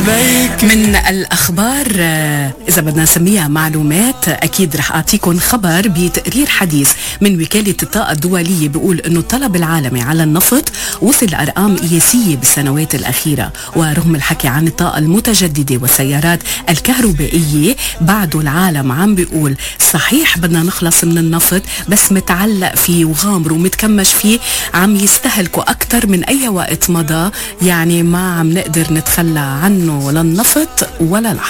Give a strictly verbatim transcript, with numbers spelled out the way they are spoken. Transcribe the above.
من الأخبار إذا بدنا نسميها معلومات، أكيد رح أعطيكم خبر بتقرير حديث من وكالة الطاقة الدولية بيقول إنه الطلب العالمي على النفط وصل لأرقام قياسية بالسنوات الأخيرة. ورغم الحكي عن الطاقة المتجددة والسيارات الكهربائية، بعده العالم عم بيقول صحيح بدنا نخلص من النفط، بس متعلق فيه وغامر ومتكمش فيه، عم يستهلكوا أكتر من أي وقت مضى. يعني ما عم نقدر نتخلى عنه ولا النفط ولا لحظة.